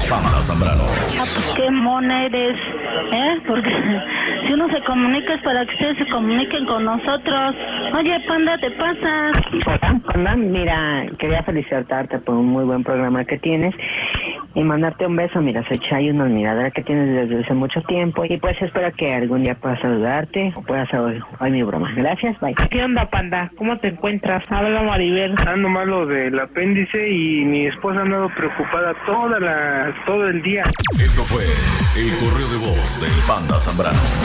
Panda Zambrano. Ah, pues qué mona eres, porque si uno se comunica es para que ustedes se comuniquen con nosotros. Oye, Panda, ¿te pasas? Hola, Panda, mira, quería felicitarte por un muy buen programa que tienes y mandarte un beso. Mira, soy Chay, una admiradora que tienes desde hace mucho tiempo y pues espero que algún día pueda saludarte o pueda hacer hoy mi broma. Gracias, bye. ¿Qué onda, Panda? ¿Cómo te encuentras? Habla Maribel. Ando malo del apéndice y mi esposa ha andado preocupada todo el día. Esto fue el correo de voz del Panda Zambrano.